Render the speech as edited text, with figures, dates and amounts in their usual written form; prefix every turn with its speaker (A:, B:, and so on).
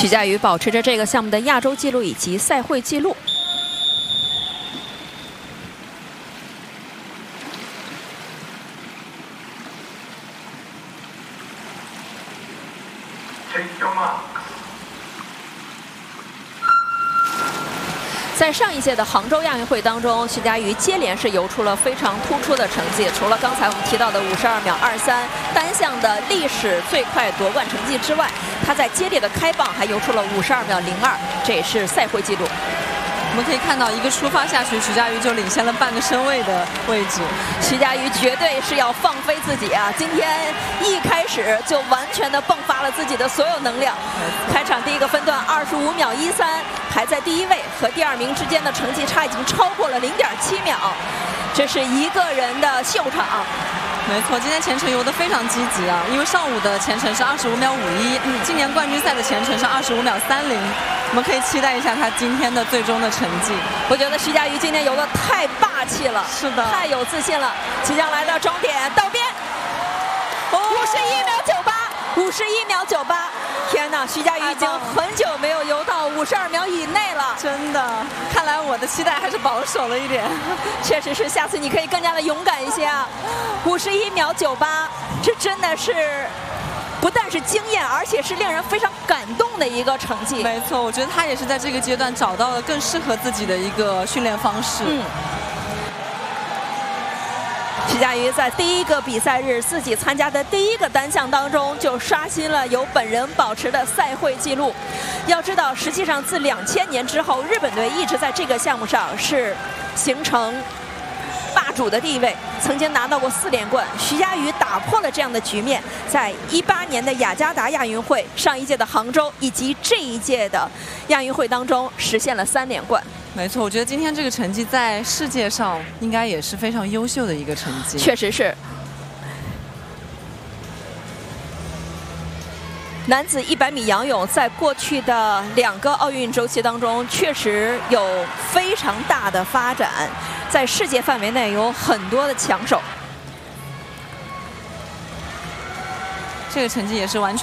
A: 徐嘉余保持着这个项目的亚洲纪录以及赛会纪录。 在上一届的杭州亚运会当中，徐嘉余接连是游出了非常突出的成绩。除了刚才我们提到的52秒23单项的历史最快夺冠成绩之外，他在接力的开棒还游出了52秒02，这也是赛会纪录。
B: 我们可以看到，一个出发下去，徐嘉余就领先了半个身位的位置。
A: 徐嘉余绝对是要放飞自己啊！今天一开始就完全的迸发了自己的所有能量。开场第一个分段25秒13，排在第1位，和第2名之间的成绩差已经超过了0.7秒，这是一个人的秀场。
B: 没错，今天前程游得非常积极啊！因为上午的前程是25秒51，今年冠军赛的前程是25秒30，我们可以期待一下他今天的最终的成绩。
A: 我觉得徐嘉余今天游得太霸气了，
B: 是的，
A: 太有自信了。即将来到终点，道边，51秒98，51秒98。天哪，徐嘉余已经很久没有游到52秒以内了。
B: 真的，看来我的期待还是保守了一点。
A: 确实是，下次你可以更加的勇敢一些啊。51秒98，这真的是不但是惊艳，而且是令人非常感动的一个成绩。
B: 没错，我觉得他也是在这个阶段找到了更适合自己的一个训练方式。
A: 徐嘉余在第一个比赛日自己参加的第一个单项当中就刷新了由本人保持的赛会纪录。要知道，实际上自2000年之后，日本队一直在这个项目上是形成霸主的地位，曾经拿到过4连冠。徐嘉余打破了这样的局面，在18年的雅加达亚运会、上一届的杭州以及这一届的亚运会当中实现了3连冠。
B: 没错，我觉得今天这个成绩在世界上应该也是非常优秀的一个成绩。
A: 确实是。男子100米仰泳在过去的2个奥运周期当中，确实有非常大的发展，在世界范围内有很多的强手。
B: 这个成绩也是完全。